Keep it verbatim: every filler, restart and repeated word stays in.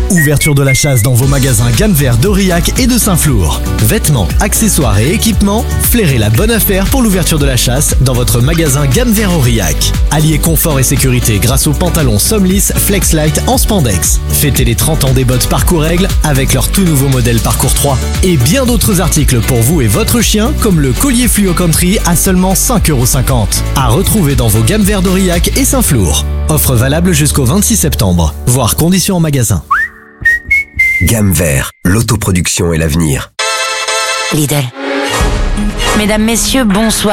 Ouverture de la chasse dans vos magasins gamme vert d'Aurillac et de Saint-Flour. Vêtements, accessoires et équipements, flairez la bonne affaire pour l'ouverture de la chasse dans votre magasin gamme vert Aurillac. Alliez confort et sécurité grâce aux pantalons Somlis Flex Light en spandex. Fêtez les trente ans des bottes Parcours Règle avec leur tout nouveau modèle Parcours trois. Et bien d'autres articles pour vous et votre chien comme le collier Fluo Country à seulement cinq euros cinquante. À retrouver dans vos gammes vert d'Aurillac et Saint-Flour. Offre valable jusqu'au vingt-six septembre. Voir conditions en magasin. Gamme vert, l'autoproduction et l'avenir. Lidl. Mesdames, messieurs, bonsoir.